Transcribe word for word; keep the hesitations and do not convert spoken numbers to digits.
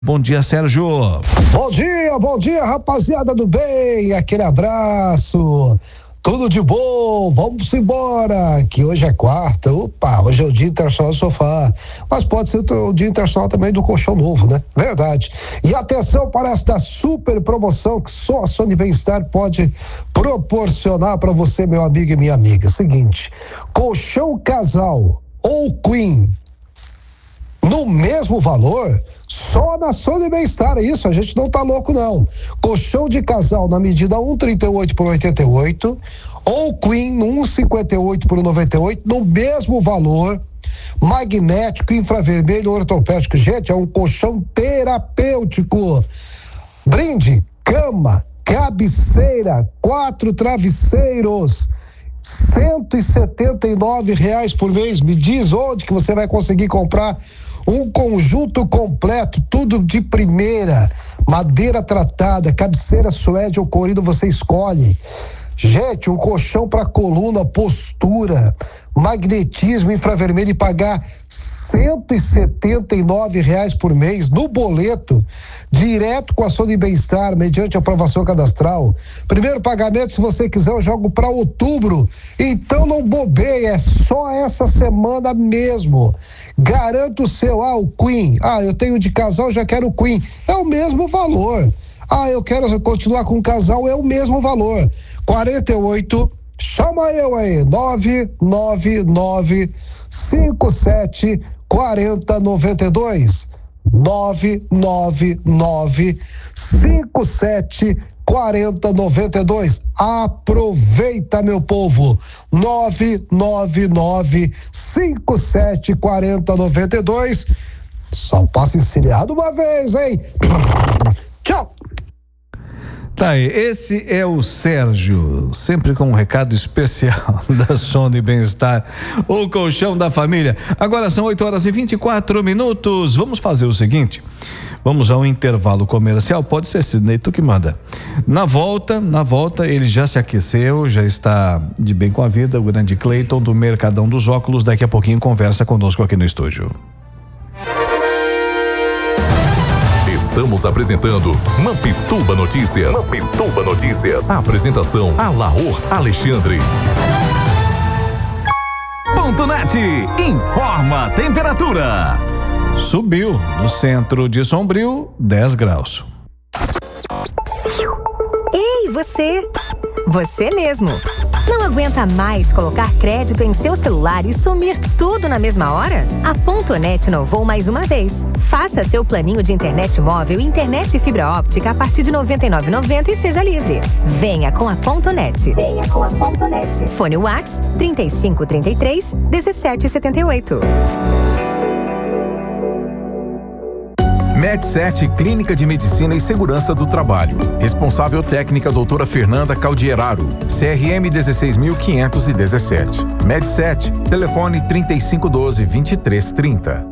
Bom dia, Sérgio. Bom dia, bom dia, rapaziada do bem, aquele abraço, tudo de bom, vamos embora, que hoje é quarta, opa, hoje é o dia internacional do sofá, mas pode ser o dia internacional também do colchão novo, né? Verdade. E atenção para esta super promoção que só a Sony Bem-Estar pode proporcionar para você, meu amigo e minha amiga. Seguinte, colchão casal ou queen no mesmo valor, só na Sony Bem-Estar, é isso, a gente não tá louco não. Colchão de casal na medida um trinta e oito por oitenta e oito, ou queen no um cinquenta e oito por noventa e oito, no mesmo valor, magnético, infravermelho, ortopédico. Gente, é um colchão terapêutico. Brinde, cama, cabeceira, quatro travesseiros, cento e setenta e nove reais por mês. Me diz onde que você vai conseguir comprar um conjunto completo, tudo de primeira, madeira tratada, cabeceira suede ou corino, você escolhe. Gente, um colchão para coluna, postura, magnetismo, infravermelho, e pagar cento e setenta e nove reais por mês no boleto, direto com a Sony Bem-Estar, mediante aprovação cadastral. Primeiro pagamento, se você quiser, eu jogo para outubro. Então não bobeie, é só essa semana mesmo. Garanto o seu. Ah, o Queen. Ah, eu tenho de casal, já quero o Queen. É o mesmo valor. Ah, eu quero continuar com o casal, é o mesmo valor. quarenta e oito, chama eu aí, nove nove nove cinco sete quatro zero nove dois. nove nove nove cinco sete quatro zero nove dois. Aproveita, meu povo. nove nove nove cinco sete quatro zero nove dois. Só passa encilhado uma vez, hein? Tchau. Tá aí, esse é o Sérgio, sempre com um recado especial da Sony Bem-Estar, o colchão da família. Agora são oito horas e vinte e quatro minutos. Vamos fazer o seguinte, vamos ao intervalo comercial. Pode ser, Sidney, tu que manda. Na volta, na volta, ele já se aqueceu, já está de bem com a vida, o grande Cleiton do Mercadão dos Óculos, daqui a pouquinho conversa conosco aqui no estúdio. Estamos apresentando Mampituba Notícias. Mampituba Notícias. A apresentação: Alaor Alexandre. Ponto Net informa a temperatura. Subiu no centro de Sombrio, dez graus. Ei, você! Você mesmo! Não aguenta mais colocar crédito em seu celular e sumir tudo na mesma hora? A Ponto Net inovou mais uma vez. Faça seu planinho de internet móvel e internet fibra óptica a partir de noventa e nove reais e noventa centavos e seja livre. Venha com a Ponto Net. Venha com a Ponto Net. Fone Whats trinta e cinco, trinta e três, dezessete, setenta e oito. Medset Clínica de Medicina e Segurança do Trabalho. Responsável técnica doutora Fernanda Caldieraro. C R M dezesseis mil quinhentos e dezessete. Medset, telefone trinta e cinco doze, vinte e três trinta.